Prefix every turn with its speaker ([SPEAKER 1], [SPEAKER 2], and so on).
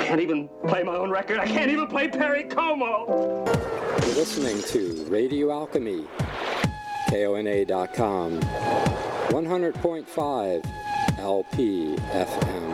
[SPEAKER 1] can't even play my own record. I can't even play Perry Como.
[SPEAKER 2] You're listening to Radio Alchemy, KONA.com, 100.5 LP FM.